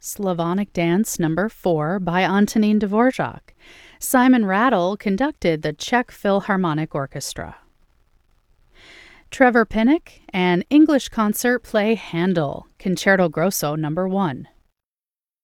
Slavonic Dance No. 4 by Antonín Dvorak. Simon Rattle conducted the Czech Philharmonic Orchestra. Trevor Pinnock, an English concert play Handel, Concerto Grosso No. 1.